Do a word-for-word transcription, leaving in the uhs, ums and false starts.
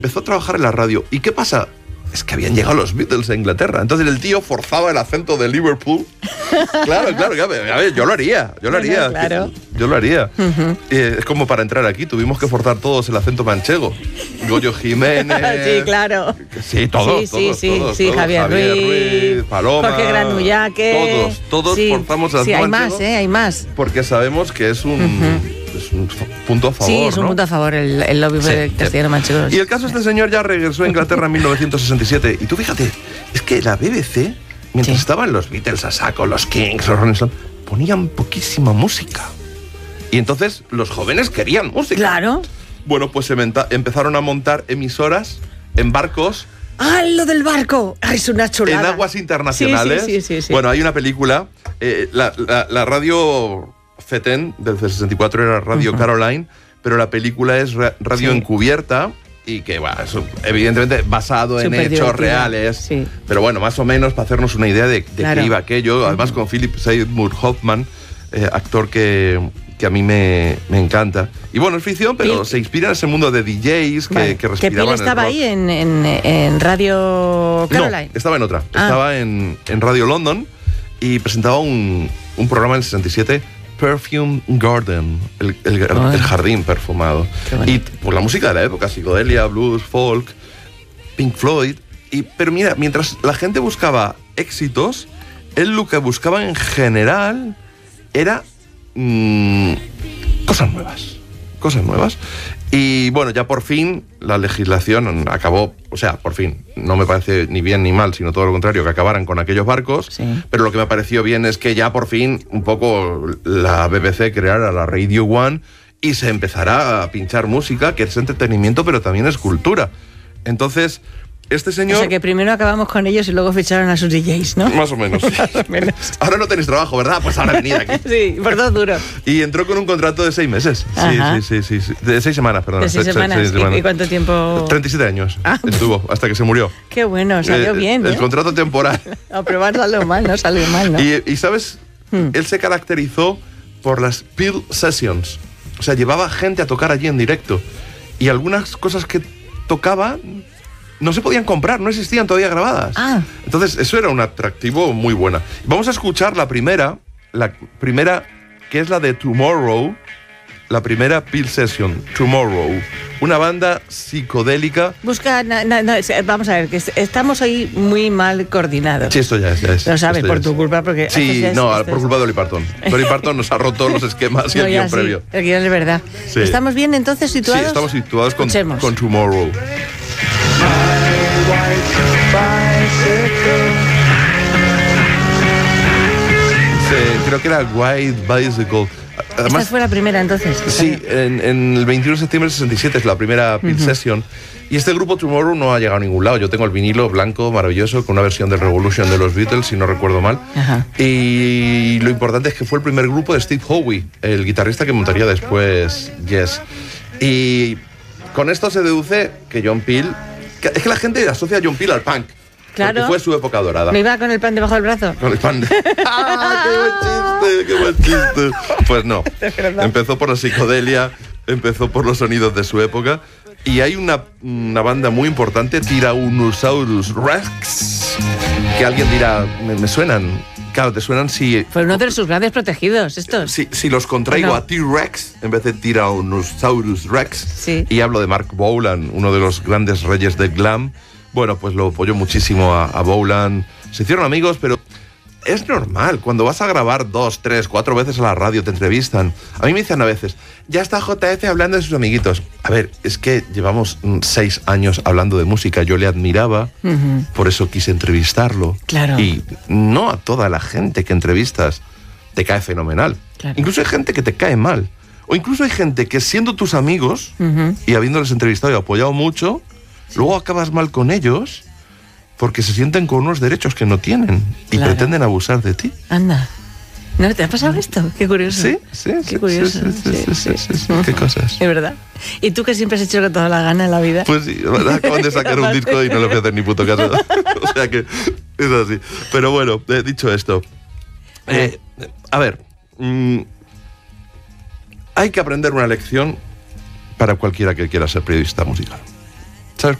empezó a trabajar en la radio. ¿Y qué pasa? Es que habían llegado los Beatles a Inglaterra. Entonces el tío forzaba el acento de Liverpool. Claro, claro, a ver, a ver, yo lo haría, yo lo haría. Bueno, claro. Yo lo haría. Uh-huh. Eh, es como para entrar aquí, tuvimos que forzar todos el acento manchego. Goyo Jiménez. Sí, claro. Sí, todos, sí, todos, sí, todos, sí, todos. Javier, Javier Ruiz, Ruiz, Paloma. Jorge Granullaque. Todos, todos sí, forzamos el acento Sí, hay manchego. más, ¿eh? Hay más. Porque sabemos que es un... Uh-huh. Es un punto a favor, Sí, es un ¿no? punto a favor el, el lobby Sí, castellano manchego. Y el caso es que este señor ya regresó a Inglaterra en mil novecientos sesenta y siete. Y tú fíjate, es que la B B C, mientras sí. estaban los Beatles a saco, los Kings, los Rolling Stones, ponían poquísima música. Y entonces los jóvenes querían música. Claro. Bueno, pues se menta- empezaron a montar emisoras en barcos. ¡Ah, lo del barco! ¡Ah, es una chulada! En aguas internacionales. Sí, sí, sí, sí, sí. Bueno, hay una película, eh, la, la, la radio F E T E N del sesenta y cuatro era Radio uh-huh. Caroline, pero la película es ra- radio sí. encubierta y que, bueno, es evidentemente basado Super en hechos divertido. reales, sí. pero bueno, más o menos para hacernos una idea de, de claro. qué iba aquello, además uh-huh. con Philip Seymour Hoffman, eh, actor que... que a mí me, me encanta. Y bueno, es ficción, pero sí. se inspira en ese mundo de D Js que, vale. que respiraban ¿Que Phil estaba el ahí en, en, en Radio Caroline? No, estaba en otra. Ah. Estaba en, en Radio London y presentaba un, un programa en el sesenta y siete, Perfume Garden, el, el, oh. el jardín perfumado. Y por la música de la época, psicodelia, blues, folk, Pink Floyd. Y, pero mira, mientras la gente buscaba éxitos, él lo que buscaba en general era... Mm, cosas nuevas, cosas nuevas. Y bueno, ya por fin la legislación acabó, o sea, por fin, no me parece ni bien ni mal, sino todo lo contrario, que acabaran con aquellos barcos, sí. pero lo que me pareció bien es que ya por fin un poco la B B C creara la Radio One y se empezará a pinchar música, que es entretenimiento, pero también es cultura. Entonces... Este señor... O sea, que primero acabamos con ellos y luego ficharon a sus D Js, ¿no? Más o menos. Sí. Más o menos. Ahora no tenéis trabajo, ¿verdad? Pues ahora venid aquí. Sí, por dos duros. Y entró con un contrato de seis meses. Sí, sí, sí, sí, sí. De seis semanas, perdón. De seis Se, semanas. seis semanas. ¿Y cuánto tiempo? treinta y siete años ah. estuvo, hasta que se murió. Qué bueno, salió eh, bien, El ¿eh? contrato temporal. A probar salió mal, no salió mal, ¿no? Y, y ¿sabes? Hmm. Él se caracterizó por las Peel Sessions. O sea, llevaba gente a tocar allí en directo. Y algunas cosas que tocaba... no se podían comprar, no existían todavía grabadas. Ah. Entonces, eso era un atractivo muy buena. Vamos a escuchar la primera, la primera, que es la de Tomorrow, la primera Peel Session, Tomorrow. Una banda psicodélica. Busca, na, na, na, vamos a ver, que estamos ahí muy mal coordinados. Sí, esto ya es. Ya es Lo sabes, por es. tu culpa, porque... Sí, es, no, es, por culpa de Dolly Parton. Dolly Parton nos ha roto los esquemas y no, el guión sí, previo. El guión es verdad. Sí. ¿Estamos bien entonces situados? Sí, estamos situados con, con Tomorrow. Sí, creo que era White Bicycle. Además, esta fue la primera entonces. Sí, en, en el veintiuno de septiembre del sesenta y siete es la primera Peel uh-huh. Session. Y este grupo Tomorrow no ha llegado a ningún lado. Yo tengo el vinilo blanco maravilloso con una versión de Revolution de los Beatles, si no recuerdo mal. Uh-huh. Y lo importante es que fue el primer grupo de Steve Howe, el guitarrista que montaría después Yes. Y con esto se deduce que John Peel... Que, es que la gente asocia a John Peel al punk. Claro. Porque fue su época dorada. ¿No iba con el pan debajo del brazo? Con el pan. De... ¡Ah, qué buen chiste! ¡Qué buen chiste! Pues no. Empezó por la psicodelia, empezó por los sonidos de su época. Y hay una, una banda muy importante, Tyrannosaurus Rex, que alguien dirá, me, me suenan. Claro, te suenan si... Fue uno de sus grandes protegidos, estos. Si, si los contraigo no. a T-Rex en vez de Tyrannosaurus Rex, sí. y hablo de Mark Bolan, uno de los grandes reyes del glam, bueno, pues lo apoyo muchísimo a, a Bolan. Se hicieron amigos, pero es normal. Cuando vas a grabar dos, tres, cuatro veces a la radio, te entrevistan. A mí me dicen a veces, ya está J F hablando de sus amiguitos. A ver, es que llevamos seis años hablando de música. Yo le admiraba, uh-huh. por eso quise entrevistarlo. Claro. Y no a toda la gente que entrevistas te cae fenomenal. Claro. Incluso hay gente que te cae mal. O incluso hay gente que siendo tus amigos, uh-huh. y habiéndoles entrevistado y apoyado mucho, sí. luego acabas mal con ellos porque se sienten con unos derechos que no tienen y claro. pretenden abusar de ti. Anda. ¿No te ha pasado esto? Qué curioso. Sí, sí, Qué curioso. Sí, sí, sí, sí, sí, sí, sí. Qué cosas. Es verdad. ¿Y tú que siempre has hecho con toda la gana en la vida? Pues sí, acaban de sacar un disco y no le voy a hacer ni puto caso. O sea que es así. Pero bueno, eh, dicho esto, eh, a ver, mmm, hay que aprender una lección para cualquiera que quiera ser periodista musical.